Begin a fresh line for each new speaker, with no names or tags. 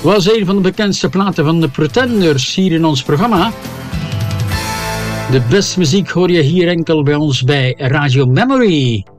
Was een van de bekendste platen van de Pretenders hier in ons programma. De beste muziek hoor je hier enkel bij ons bij Radio Memory.